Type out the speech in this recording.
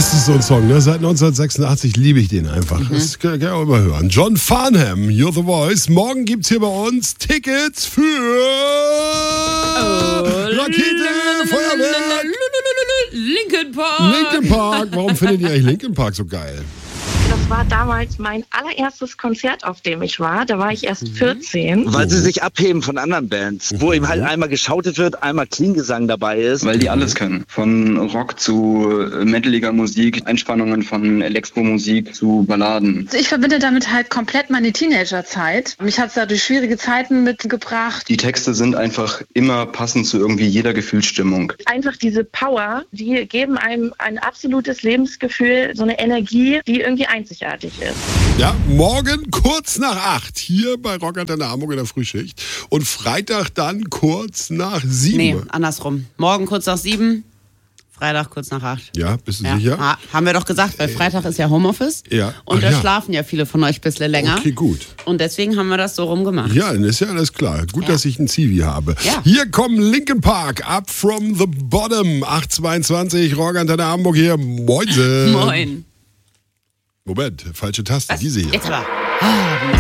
Das ist so ein Song, ne? Seit 1986 liebe ich den einfach. Das kann ich auch immer hören. John Farnham, You're the Voice. Morgen gibt's hier bei uns Tickets für Rakete, Feuerwehr, Linkin Park. Linkin Park. Warum findet ihr eigentlich Linkin Park so geil? Das war damals mein allererstes Konzert, auf dem ich war. Da war ich erst 14. Weil sie sich abheben von anderen Bands, wo eben halt einmal geschautet wird, einmal Clean-Gesang dabei ist. Weil die alles können. Von Rock zu metaliger Musik, Einspannungen von Elektromusik zu Balladen. Ich verbinde damit halt komplett meine Teenagerzeit. Mich hat es da durch schwierige Zeiten mitgebracht. Die Texte sind einfach immer passend zu irgendwie jeder Gefühlsstimmung. Einfach diese Power, die geben einem ein absolutes Lebensgefühl, so eine Energie, die irgendwie einzigartig ist. Ja, morgen kurz nach 8 hier bei Rockantenne Hamburg in der Frühschicht und Freitag dann kurz nach 7. Nee, andersrum. Morgen kurz nach 7, Freitag kurz nach 8. Ja, bist du sicher? Haben wir doch gesagt, weil Freitag ist ja Homeoffice. Ja. Und Ach, da schlafen ja viele von euch ein bisschen länger. Okay, gut. Und deswegen haben wir das so rum gemacht. Ja, dann ist ja alles klar. Gut, dass ich einen Zivi habe. Ja. Hier kommen Linkin Park, Up from the Bottom, 822, Rockantenne Hamburg hier. Moinsen. Moin. Moment, falsche Taste, diese hier. Jetzt aber.